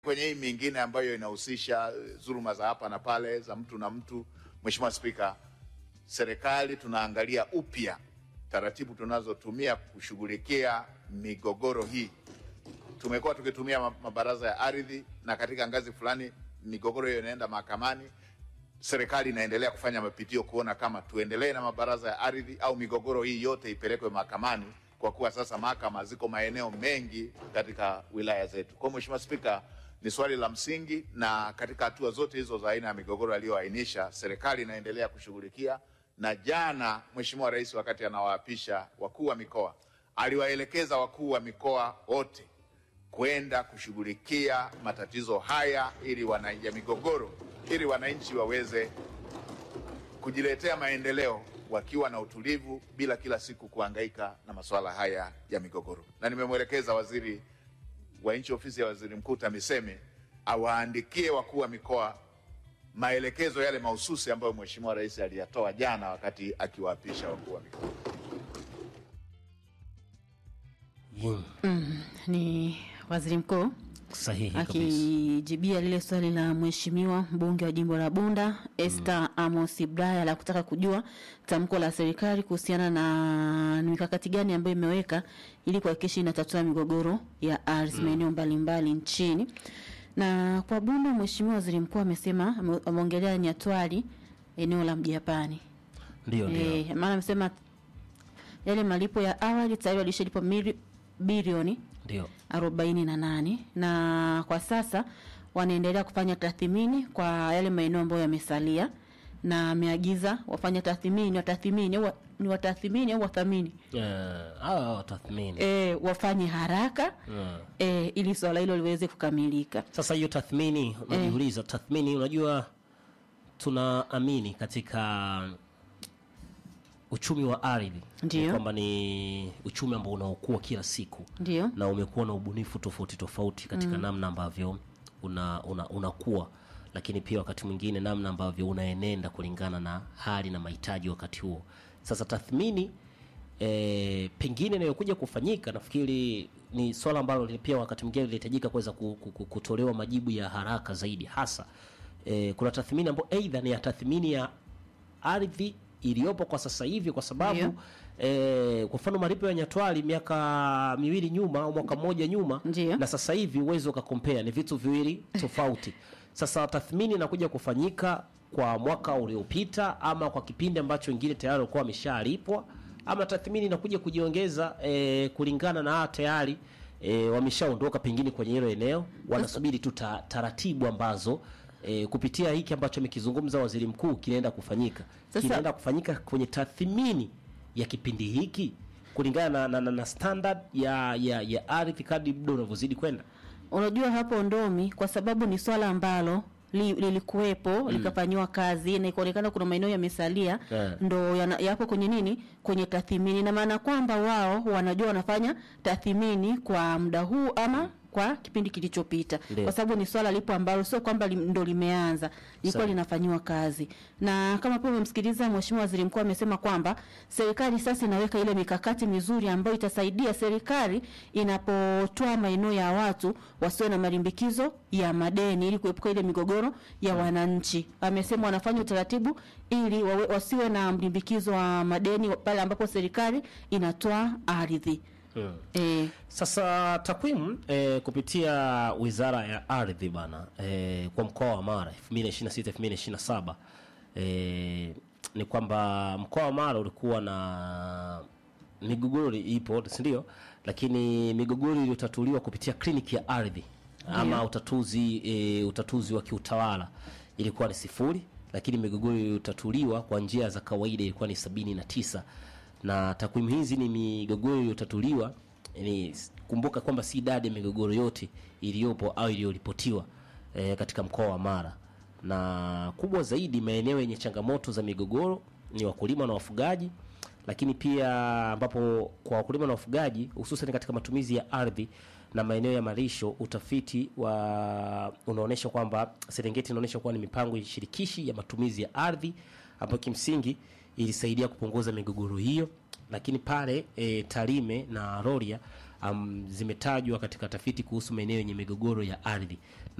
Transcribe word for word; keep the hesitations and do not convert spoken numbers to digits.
kwenye hii mingine ambayo inahusisha dhuluma za hapa na pale za mtu na mtu, Mheshimiwa Spika, serikali tunaangalia upya taratibu tunazotumia kushughulikia migogoro hii. Tumekuwa tukitumia mabaraza ya ardhi, na katika ngazi fulani migogoro hiyo inaenda mahakamani. Serikali inaendelea kufanya mapitio kuona kama tuendelee na mabaraza ya ardhi au migogoro hii yote ipelekwe mahakamani, kwa kuwa sasa mahakama ziko maeneo mengi katika wilaya zetu. Kwa Mheshimiwa Spika, ni swali la msingi, na katika hatua zote hizo za aina ya migogoro aliyoainisha, serikali inaendelea kushughulikia. Na jana Mheshimiwa Rais wakati anawaapisha wakuu wa mikoa aliwaelekeza wakuu wa mikoa wote kwenda kushughulikia matatizo haya ili wananchi ya migogoro ili wananchi waweze kujiletea maendeleo wakiwa na utulivu bila kila siku kuhangaika na masuala haya ya migogoro. Na nimemwelekeza waziri wa nchi ofisi ya waziri mkuu TAMISEMI awaandikie wakuu wa mikoa maelekezo yale mahususi ambayo Mheshimiwa Rais aliyatoa jana wakati akiwaapisha wakuu wa mikoa. Mm, ni waziri mkuu sahihi kabisa akijibia lile swali la Mheshimiwa mbunge wa jimbo la Bunda Esther mm. Amos Ibraya la kutaka kujua tamko la serikali kuhusiana na mikakati gani ambayo imeweka ili kuhakikisha inatatua migogoro ya ardhi maeneo mm. mbalimbali nchini. Na kwa Bunda, Mheshimiwa waziri mkuu amesema, ameongelea Nyatwali, eneo la Mjapani. Ndio ndio. Eh, maana amesema yale malipo ya awali tayari walishalipa bilioni ndio arobaini na nane, na kwa sasa wanaendelea kufanya tathmini kwa yale maeneo ambayo yamesalia, na ameagiza wafanye tathmini, watathmini au ni watathmini au wathamini eh ah watathmini eh wafanye haraka yeah. eh ili swala hilo liweze kukamilika. Sasa hiyo tathmini unajiuliza, eh. tathmini unajua tunaamini katika uchumi wa ardhi kwamba ni uchumi ambao unaokua kila siku. Ndiyo. Na umekuwa na ubunifu tofauti tofauti katika mm. namna ambavyo una una unakuwa, lakini pia wakati mwingine namna ambavyo unaenenda kulingana na hali na mahitaji wakati huo. Sasa tathmini e, pengine inayokuja kufanyika, nafikiri ni swala ambalo pia wakati mwingine linahitajika kuweza kutolewa majibu ya haraka zaidi. Hasa e, kuna tathmini ambayo aidha ni ya tathmini ya ardhi iliyopo kwa sasa hivi, kwa sababu eh kwa mfano malipo ya Nyatwali miaka miwili nyuma au mwaka mmoja nyuma Ndiyo. na sasa hivi uwezo ukakompare, ni vitu viwili tofauti. Sasa tathmini inakuja kufanyika kwa mwaka uliopita ama kwa kipindi ambacho wengine tayari walikuwa wameshalipwa, ama tathmini inakuja kujiongeza e, kulingana na tayari e, wameshaondoka pengine kwenye hilo eneo, wanasubiri tu taratibu ambazo E, kupitia hiki ambacho amekizungumza waziri mkuu kinaenda kufanyika. Sasa, kinaenda kufanyika kwenye tathmini ya kipindi hiki kulingana na, na, na standard ya ya, ya ardhi kadri muda unavyozidi kwenda. Unajua hapo ndomi, kwa sababu ni swala ambalo lilikuwepo li mm. likafanywa kazi na ikaonekana kuna maeneo yamesalia, yeah. ndo yapo kwenye nini, kwenye tathmini, na maana kwamba wao wanajua wanafanya tathmini kwa muda huu ama kwa kipindi kilichopita, kwa sababu ni swala lipo ambalo sio kwamba li, ndo limeanza, liko linafanywa kazi. Na kama pia umemsikiliza Mheshimiwa Waziri Mkuu amesema kwamba serikali sasa inaweka ile mikakati mizuri ambayo itasaidia serikali inapotoa maeneo ya watu wasiwe na malimbikizo ya madeni ili kuepuka ile migogoro ya wananchi. Amesema wanafanya utaratibu ili wawe, wasiwe na mlimbikizo wa madeni pale ambapo serikali inatoa ardhi. Hmm. E. Sasa takwimu e, kupitia Wizara ya Ardhi bana e, kwa mkoa wa Mara elfu mbili ishirini na sita elfu mbili ishirini na saba e, ni kwamba mkoa wa Mara ulikuwa na migogoro ipo, ndio, lakini migogoro iliyotatuliwa kupitia kliniki ya ardhi ama yeah. utatuzi e, utatuzi wa kiutawala ilikuwa ni sifuri, lakini migogoro iliyotatuliwa kwa njia za kawaida ilikuwa ni sabini na tisa. Na takwimu hizi ni migogoro iliyotatuliwa, ni kumbuka kwamba si idadi ya migogoro yote iliyopo au iliyoripotiwa e, katika mkoa wa Mara. Na kubwa zaidi maeneo yenye changamoto za migogoro ni wakulima na wafugaji, lakini pia ambapo kwa wakulima na wafugaji hususan katika matumizi ya ardhi na maeneo ya malisho, utafiti wa unaonesha kwamba Serengeti inaonesha kuwa ni mipango shirikishi ya matumizi ya ardhi ambapo kimsingi ilisaidia kupunguza migogoro hiyo. Lakini pale e, Tarime na Rorya um, zimetajwa katika tafiti kuhusu maeneo yenye migogoro ya ardhi.